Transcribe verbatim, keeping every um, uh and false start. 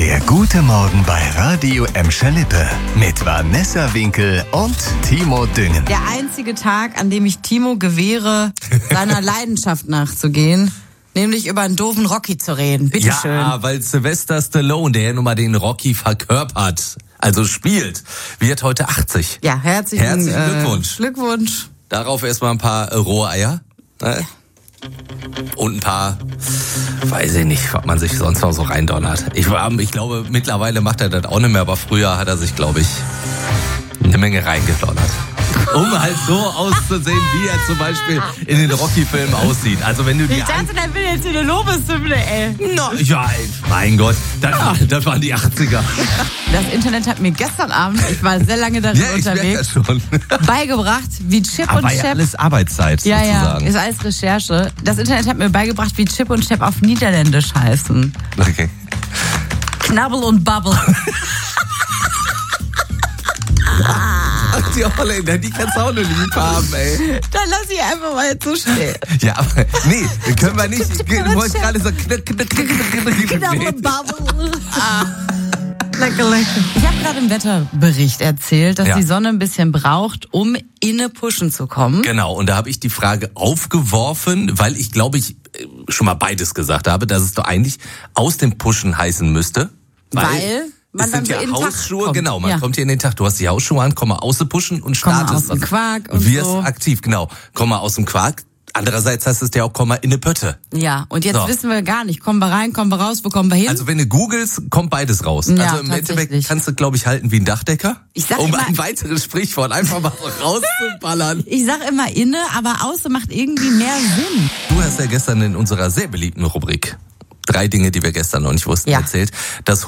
Der gute Morgen bei Radio Emscher Lippe mit Vanessa Winkel und Timo Düngen. Der einzige Tag, an dem ich Timo gewähre, seiner Leidenschaft nachzugehen, nämlich über einen doofen Rocky zu reden. Bitte schön. Ja, weil Sylvester Stallone, der ja nun mal den Rocky verkörpert, also spielt, wird heute achtzig. Ja, herzlichen, Herzlichen Glückwunsch. Äh, Glückwunsch. Darauf erstmal ein paar äh, rohe Eier. Ne? Und ein paar, weiß ich nicht, was man sich sonst noch so reindonnert. Ich, ich glaube, mittlerweile macht er das auch nicht mehr, aber früher hat er sich, glaube ich, eine Menge reingedonnert. Um halt so auszusehen, wie er zum Beispiel in den Rocky-Filmen aussieht. Also wenn du die Ich dachte, der will jetzt eine Lobeshymne, ey. No, ja, mein Gott, das, Ja. das waren die achtziger. Das Internet hat mir gestern Abend, ich war sehr lange darin Ja, ich merke unterwegs, das schon. beigebracht, wie Chip Aber und ja Chap... alles Arbeitszeit Ja, ja, sozusagen. ist alles Recherche. Das Internet hat mir beigebracht, wie Chip und Chap auf Niederländisch heißen. Okay. Knabbel und Bubble. Ach, die Holländer, die kannst du auch nur lieb haben, ey. Dann lass ich einfach mal jetzt so stehen. Ja, aber nee, können wir nicht. Du wolltest gerade so knick, knick, knick, knick, knick, Knabbel knick. und Bubble. Ah. Lecker, lecker. Ich habe gerade im Wetterbericht erzählt, dass Ja. die Sonne ein bisschen braucht, um inne pushen zu kommen. Genau, und da habe ich die Frage aufgeworfen, weil ich glaube, ich äh, schon mal beides gesagt habe, dass es doch eigentlich aus dem Pushen heißen müsste. Weil man es dann sind so ja in den Tag Hausschuhe, kommt. genau, man Ja. kommt hier in den Tag. Du hast die Hausschuhe an, komm mal aus dem Pushen und Komm mal startest. aus dem Quark und wirst so. aktiv, genau. Komm mal aus dem Quark. Andererseits heißt es ja auch, komm mal in eine Pötte. Ja, und jetzt So. wissen wir gar nicht, kommen wir rein, kommen wir raus, wo kommen wir hin? Also wenn du googelst, kommt beides raus. Ja, also im Endeffekt tatsächlich. kannst du, glaube ich, halten wie ein Dachdecker. Ich sag um immer- ein weiteres Sprichwort einfach mal rauszuballern. Ich sag immer inne, aber außen macht irgendwie mehr Sinn. Du hast ja gestern in unserer sehr beliebten Rubrik drei Dinge, die wir gestern noch nicht wussten, Ja. erzählt. Das